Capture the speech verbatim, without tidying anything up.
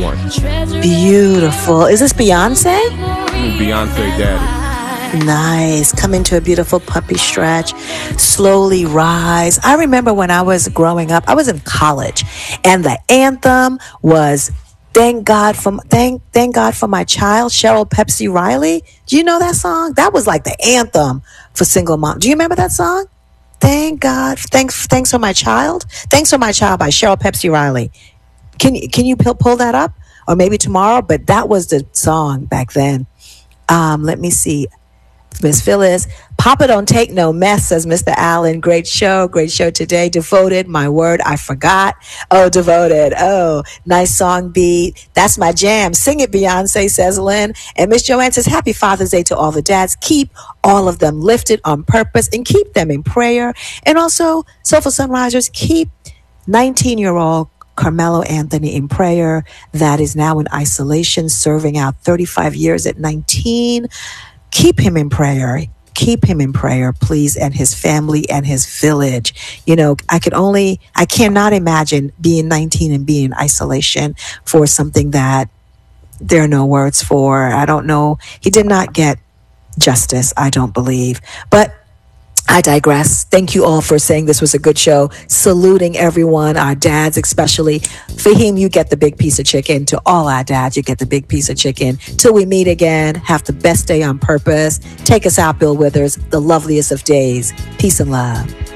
one. Beautiful. Is this Beyonce? Beyonce Daddy. Nice. Come into a beautiful puppy stretch. Slowly rise. I remember when I was growing up, I was in college, and the anthem was Thank God for thank thank God for my child, Cheryl Pepsi Riley. Do you know that song? That was like the anthem for single mom. Do you remember that song? Thank God. Thanks thanks for my child. Thanks for my child by Cheryl Pepsi Riley. Can you can you pull, pull that up? Or maybe tomorrow, but that was the song back then. Um, let me see. Miss Phyllis, Papa don't take no mess, says Mister Allen. Great show, great show today. Devoted, my word, I forgot. Oh, Devoted. Oh, nice song beat. That's my jam. Sing it, Beyonce, says Lynn. And Miss Joanne says, Happy Father's Day to all the dads. Keep all of them lifted on purpose and keep them in prayer. And also, Soulful Sunrisers, keep nineteen-year-old Carmelo Anthony in prayer. That is now in isolation, serving out thirty-five years at nineteen. Keep him in prayer. Keep him in prayer, please, and his family and his village. You know, I could only, I cannot imagine being nineteen and being in isolation for something that there are no words for. I don't know. He did not get justice, I don't believe. But I digress. Thank you all for saying this was a good show. Saluting everyone, our dads especially. Fahim, you get the big piece of chicken. To all our dads, you get the big piece of chicken. Till we meet again, have the best day on purpose. Take us out, Bill Withers, the loveliest of days. Peace and love.